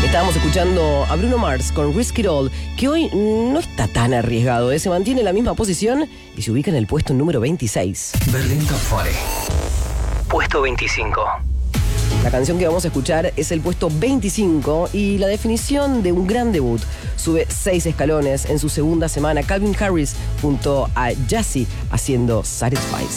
Estábamos escuchando a Bruno Mars con Risk It All, que hoy no está tan arriesgado, se mantiene en la misma posición y se ubica en el puesto número 26. Berlín Top 40. Puesto 25. La canción que vamos a escuchar es el puesto 25 y la definición de un gran debut. Sube 6 escalones en su segunda semana. Calvin Harris junto a Jazzy haciendo Satisfies.